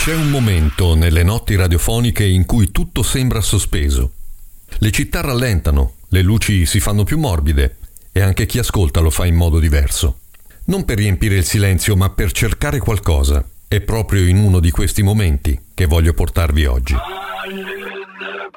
C'è un momento nelle notti radiofoniche in cui tutto sembra sospeso. Le città rallentano, le luci si fanno più morbide e anche chi ascolta lo fa in modo diverso. Non per riempire il silenzio, ma per cercare qualcosa. È proprio in uno di questi momenti che voglio portarvi oggi.